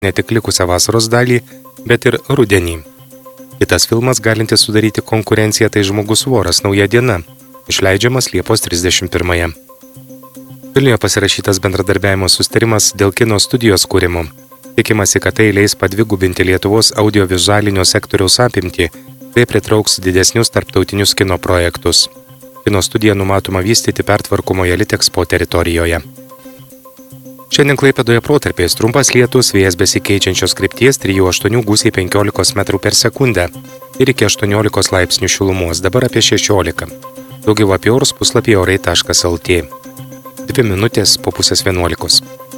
ne tik likusią vasaros dalį, bet ir rudenį. Kitas filmas, galintis sudaryti konkurenciją, tai Žmogus voras nauja diena, išleidžiamas Liepos 31. Vilniuje pasirašytas bendradarbiavimo susitarimas dėl kino studijos kūrimo. Tikimasi, kad tai leis padvigubinti Lietuvos audiovizualinio sektoriaus apimtį, bei pritrauks didesnius tarptautinius kino projektus. Kino studiją numatoma vystyti pertvarkomoje Litexpo teritorijoje. Šiandien Klaipėdoje protarpiais trumpas lietus, vėjas besikeičiančios krypties 3–8 gūsiai 15 metrų per sekundę ir iki 18 laipsnių šilumos, dabar apie 16. Daugiau apie orus puslapyje orai.lt. 2 minutės po 10:30.